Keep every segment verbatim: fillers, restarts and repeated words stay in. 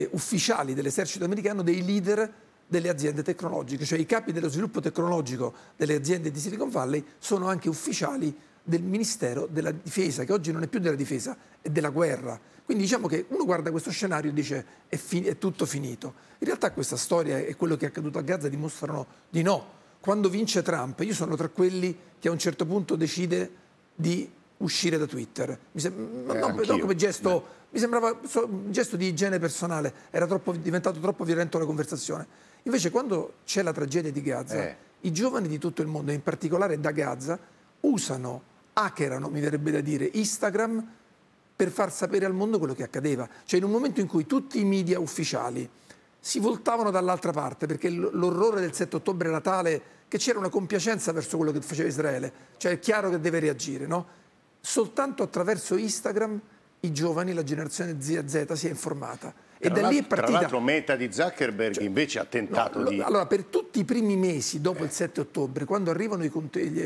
ufficiali dell'esercito americano dei leader delle aziende tecnologiche, cioè i capi dello sviluppo tecnologico delle aziende di Silicon Valley sono anche ufficiali del Ministero della Difesa, che oggi non è più della difesa, è della guerra. Quindi diciamo che uno guarda questo scenario e dice è, fi- è tutto finito. In realtà questa storia e quello che è accaduto a Gaza dimostrano di no. Quando vince Trump, io sono tra quelli che a un certo punto decide di uscire da Twitter. Mi sem- eh, non, non come gesto, Beh. mi sembrava so, un gesto di igiene personale, era troppo, diventato troppo violento la conversazione. Invece quando c'è la tragedia di Gaza, eh. i giovani di tutto il mondo, in particolare da Gaza, usano, hackerano, mi verrebbe da dire, Instagram per far sapere al mondo quello che accadeva. Cioè in un momento in cui tutti i media ufficiali si voltavano dall'altra parte, perché l'orrore del sette ottobre era tale che c'era una compiacenza verso quello che faceva Israele, cioè è chiaro che deve reagire, no? Soltanto attraverso Instagram i giovani, la generazione Z Z si è informata. E tra da lì è partita. Tra l'altro Meta di Zuckerberg cioè, invece ha tentato no, di... Allora, per tutti i primi mesi dopo eh. il sette ottobre, quando arrivano i,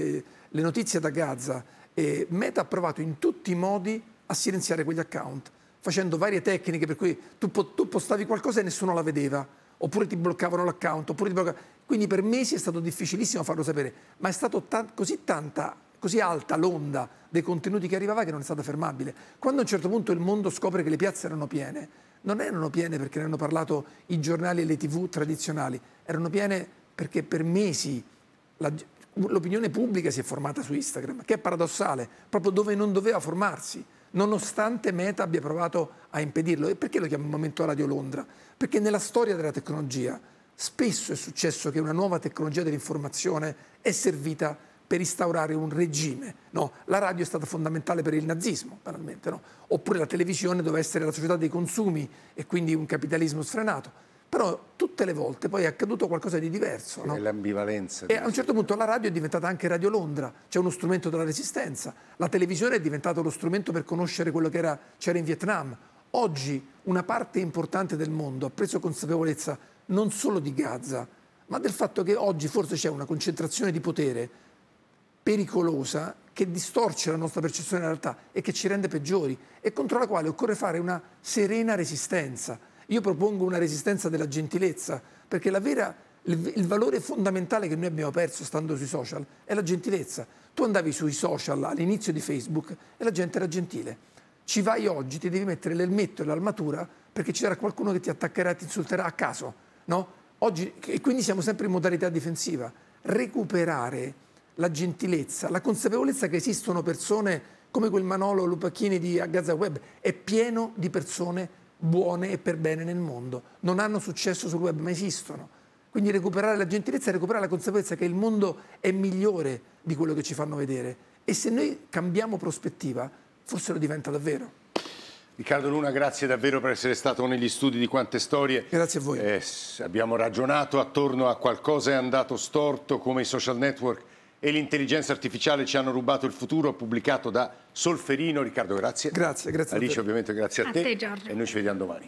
le notizie da Gaza, eh, Meta ha provato in tutti i modi a silenziare quegli account, facendo varie tecniche per cui tu, tu postavi qualcosa e nessuno la vedeva, oppure ti bloccavano l'account, oppure ti bloccavano... Quindi per mesi è stato difficilissimo farlo sapere, ma è stato ta- così tanta... così alta l'onda dei contenuti che arrivava che non è stata fermabile. Quando a un certo punto il mondo scopre che le piazze erano piene, non erano piene perché ne hanno parlato i giornali e le tivù tradizionali, erano piene perché per mesi la, l'opinione pubblica si è formata su Instagram, che è paradossale, proprio dove non doveva formarsi, nonostante Meta abbia provato a impedirlo. E perché lo chiamo Momento Radio Londra? Perché nella storia della tecnologia spesso è successo che una nuova tecnologia dell'informazione è servita per instaurare un regime, no? La radio è stata fondamentale per il nazismo, banalmente, no? Oppure la televisione doveva essere la società dei consumi e quindi un capitalismo sfrenato. Però tutte le volte poi è accaduto qualcosa di diverso, no? È l'ambivalenza. E a un certo punto la radio è diventata anche Radio Londra, c'è uno strumento della resistenza. La televisione è diventato lo strumento per conoscere quello che era, c'era in Vietnam. Oggi una parte importante del mondo ha preso consapevolezza non solo di Gaza, ma del fatto che oggi forse c'è una concentrazione di potere pericolosa che distorce la nostra percezione della realtà e che ci rende peggiori e contro la quale occorre fare una serena resistenza. Io propongo una resistenza della gentilezza, perché la vera, il, il valore fondamentale che noi abbiamo perso stando sui social è la gentilezza. Tu andavi sui social all'inizio di Facebook e la gente era gentile. Ci vai oggi, ti devi mettere l'elmetto e l'armatura perché ci sarà qualcuno che ti attaccherà e ti insulterà a caso, no? Oggi, e quindi siamo sempre in modalità difensiva. Recuperare la gentilezza, la consapevolezza che esistono persone come quel Manolo Lupacchini di A Gaza Web, è pieno di persone buone e per bene nel mondo. Non hanno successo sul web, ma esistono. Quindi recuperare la gentilezza e recuperare la consapevolezza che il mondo è migliore di quello che ci fanno vedere. E se noi cambiamo prospettiva, forse lo diventa davvero. Riccardo Luna, grazie davvero per essere stato negli studi di Quante Storie. Grazie a voi. Eh, abbiamo ragionato attorno a qualcosa è andato storto, come i social network e l'intelligenza artificiale ci hanno rubato il futuro, pubblicato da Solferino. Riccardo, grazie. Grazie, grazie. Alice, ovviamente grazie a, a te. te Giorgio. E noi ci vediamo domani.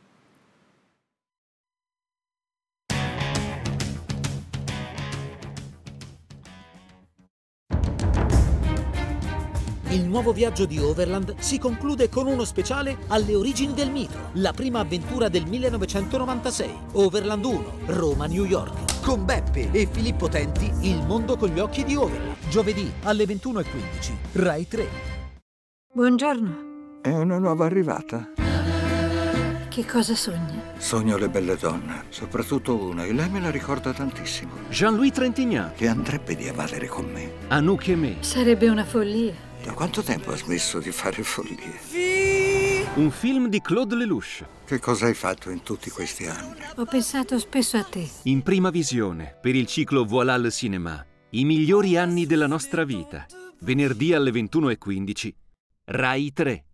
Il nuovo viaggio di Overland si conclude con uno speciale alle origini del mito, la prima avventura del millenovecentonovantasei, Overland uno, Roma-New York. Con Beppe e Filippo Tenti, il mondo con gli occhi di Overland. Giovedì alle ventuno e quindici, Rai tre. Buongiorno. È una nuova arrivata. Che cosa sogna? Sogno le belle donne, soprattutto una, e lei me la ricorda tantissimo. Jean-Louis Trintignant. Che andrebbe di evadere con me. Anouk Aimée. Sarebbe una follia. Da quanto tempo ha smesso di fare follie? Un film di Claude Lelouch. Che cosa hai fatto in tutti questi anni? Ho pensato spesso a te. In prima visione, per il ciclo Voilà le cinéma. I migliori anni della nostra vita. Venerdì alle ventuno e quindici. Rai tre.